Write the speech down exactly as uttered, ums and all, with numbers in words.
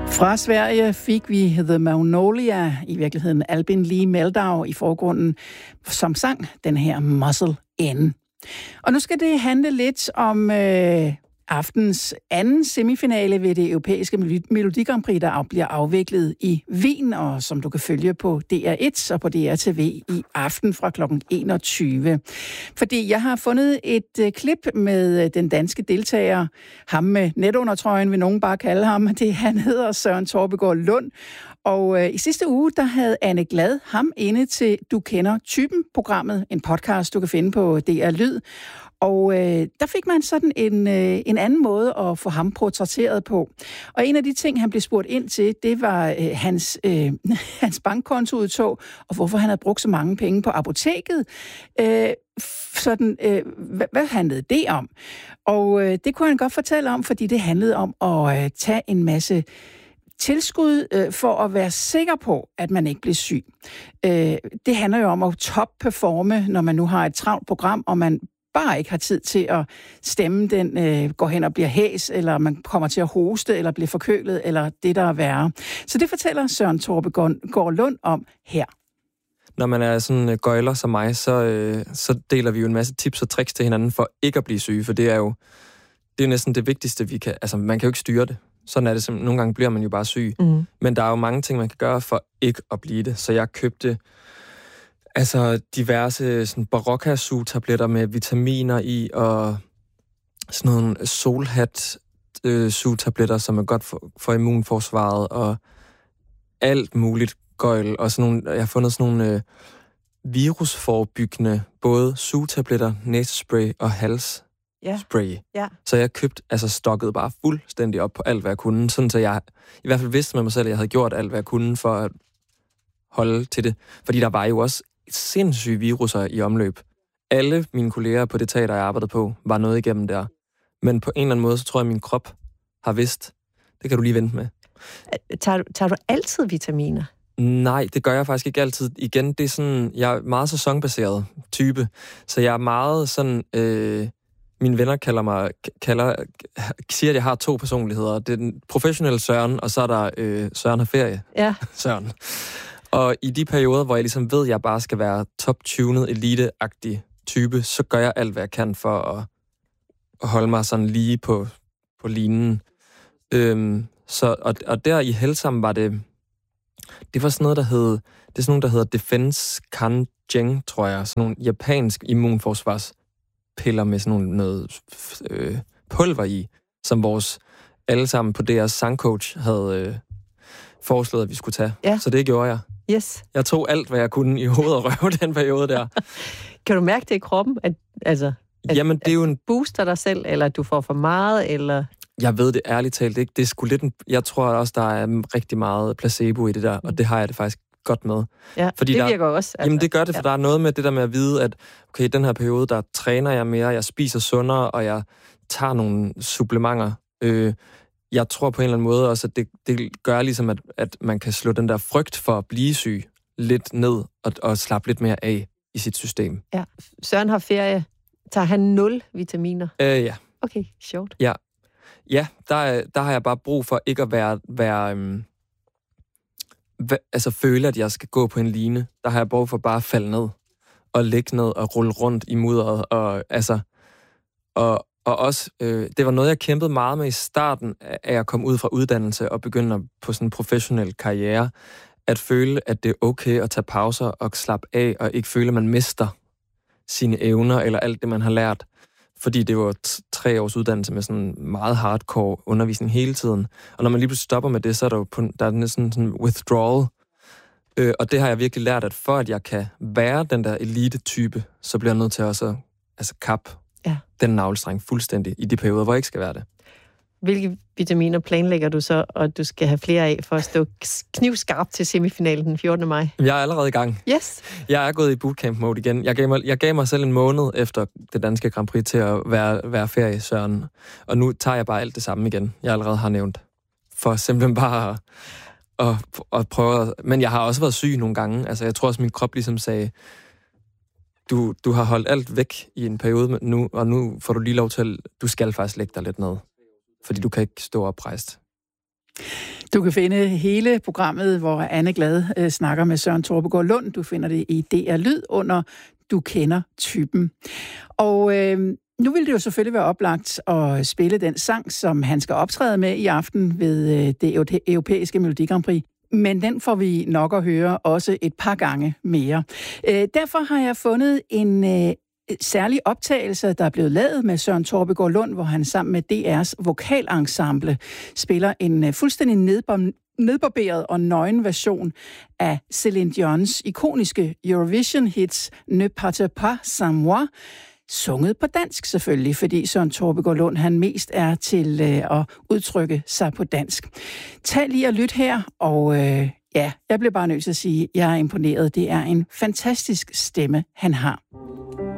Fra Sverige fik vi The Magnolia, i virkeligheden Albin Lee Meldau i forgrunden, som sang den her Muscle In. Og nu skal det handle lidt om øh, aftens anden semifinale ved det europæiske Melodi Grand Prix, der bliver afviklet i Wien, og som du kan følge på D R et og på D R T V i aften fra klokken enogtyve. Fordi jeg har fundet et øh, klip med den danske deltager, ham med netundertrøjen, vil nogen bare kalde ham. Det, han hedder Søren Torpegaard Lund. Og øh, i sidste uge, der havde Anne Glad ham inde til Du Kender Typen-programmet, en podcast, du kan finde på D R Lyd. Og øh, der fik man sådan en, øh, en anden måde at få ham portrætteret på. Og en af de ting, han blev spurgt ind til, det var øh, hans, øh, hans bankkontoudtog, og hvorfor han havde brugt så mange penge på apoteket. Øh, sådan, øh, hvad, hvad handlede det om? Og øh, det kunne han godt fortælle om, fordi det handlede om at øh, tage en masse tilskud øh, for at være sikker på, at man ikke bliver syg. Øh, det handler jo om at top-performe, når man nu har et travlt program, og man bare ikke har tid til at stemme, den øh, går hen og bliver hæs, eller man kommer til at hoste, eller bliver forkølet, eller det, der er værre. Så det fortæller Søren Torpegaard Lund om her. Når man er sådan en gøjler som mig, så, øh, så deler vi jo en masse tips og tricks til hinanden for ikke at blive syge, for det er jo det er næsten det vigtigste, vi kan. Altså, man kan jo ikke styre det. Sådan er det, som nogle gange bliver man jo bare syg. Mm. Men der er jo mange ting, man kan gøre for ikke at blive det. Så jeg købte altså diverse sådan Barocca-sugetabletter med vitaminer i, og sådan nogle solhat-sugetabletter, som er godt for, for immunforsvaret, og alt muligt gøjl. Og sådan nogle, jeg har fundet sådan nogle øh, virusforebyggende, både sugetabletter, næsespray og hals. Ja. Spray. Ja. Så jeg købte, altså stokket bare fuldstændig op på alt, hvad jeg kunne, sådan så jeg i hvert fald vidste med mig selv, at jeg havde gjort alt, hvad jeg kunne for at holde til det. Fordi der var jo også sindssyge viruser i omløb. Alle mine kolleger på det teater, jeg arbejdede på, var noget igennem der. Men på en eller anden måde, så tror jeg, at min krop har vidst. Det kan du lige vente med. Tager, tager du altid vitaminer? Nej, det gør jeg faktisk ikke altid. Igen, det er sådan, jeg er meget sæsonbaseret type, så jeg er meget sådan, øh, mine venner kalder mig, kalder, siger, at jeg har to personligheder. Det er den professionelle Søren, og så er der øh, Søren har ferie. Ja. Søren. Og i de perioder, hvor jeg ligesom ved, at jeg bare skal være top-tunet, elite-agtig type, så gør jeg alt, hvad jeg kan for at, at holde mig sådan lige på, på linen. Øhm, så, og, og der i Helsam var det, det var sådan noget, der hed, det er sådan noget, der hedder Defense Kanjeng, tror jeg. Sådan nogle japansk immunforsvarspiller med sådan nogle, noget øh, pulver i, som vores alle sammen på D R's sangcoach havde øh, foreslået, at vi skulle tage. Ja. Så det gjorde jeg. Yes. Jeg tog alt, hvad jeg kunne i hoved og røv den periode der. Kan du mærke det i kroppen? At, altså, at, Jamen, det er jo en... booster dig selv, eller at du får for meget, eller... Jeg ved det ærligt talt ikke. Det er sgu lidt en... Jeg tror også, der er rigtig meget placebo i det der, mm. og det har jeg det faktisk godt med. Ja, fordi det virker der... også. Altså. Jamen, det gør det, for ja. der er noget med det der med at vide, at okay, i den her periode, der træner jeg mere, jeg spiser sundere, og jeg tager nogle supplementer. Øh, jeg tror på en eller anden måde også, at det, det gør ligesom, at, at man kan slå den der frygt for at blive syg lidt ned, og, og slappe lidt mere af i sit system. Ja. Søren har ferie. Tager han nul vitaminer? Øh, ja. Okay, sjovt. Ja. Ja, der, der har jeg bare brug for ikke at være, være øhm, væ, altså føle, at jeg skal gå på en line. Der har jeg brug for bare at falde ned og ligge ned og rulle rundt i mudderet. Og, altså, og, og også, øh, det var noget, jeg kæmpede meget med i starten, af at komme ud fra uddannelse og begynde på sådan en professionel karriere. At føle, at det er okay at tage pauser og slappe af, og ikke føle, at man mister sine evner eller alt det, man har lært. Fordi det var t- tre års uddannelse med sådan meget hardcore undervisning hele tiden. Og når man lige pludselig stopper med det, så er der jo på, der er næsten sådan withdrawal. Øh, og det har jeg virkelig lært, at for at jeg kan være den der elite-type, så bliver jeg nødt til også at altså, kappe ja. den navlestreng fuldstændig i de perioder, hvor jeg ikke skal være det. Hvilke vitaminer planlægger du så, og du skal have flere af for at stå knivskarpt til semifinalen den fjortende maj? Jeg er allerede i gang. Yes. Jeg er gået i bootcamp-mode igen. Jeg gav, mig, jeg gav mig selv en måned efter det danske Grand Prix til at være, være ferie, Søren. Og nu tager jeg bare alt det samme igen, jeg allerede har nævnt. For simpelthen bare at, at, at prøve at... Men jeg har også været syg nogle gange. Altså, jeg tror også, min krop ligesom sagde, du, du har holdt alt væk i en periode nu, og nu får du lige lov til, du skal faktisk lægge dig lidt ned. Fordi du kan ikke stå oprejst. Du kan finde hele programmet, hvor Anne Glad øh, snakker med Søren Torpegaard Lund. Du finder det i D R Lyd under Du kender typen. Og øh, nu vil det jo selvfølgelig være oplagt at spille den sang, som han skal optræde med i aften ved øh, det europæiske Melodi Grand Prix. Men den får vi nok at høre også et par gange mere. Øh, derfor har jeg fundet en øh, særlig optagelse, der er blevet lavet med Søren Torpegaard Lund, hvor han sammen med D R's vokalensemble spiller en øh, fuldstændig nedbom- nedbarberet og nøgen version af Céline Dion's ikoniske Eurovision-hits Ne partez pas sans moi, sunget på dansk selvfølgelig, fordi Søren Torpegaard Lund han mest er til øh, at udtrykke sig på dansk. Tag lige og lyt her, og øh, ja, jeg bliver bare nødt til at sige, at jeg er imponeret. Det er en fantastisk stemme, han har.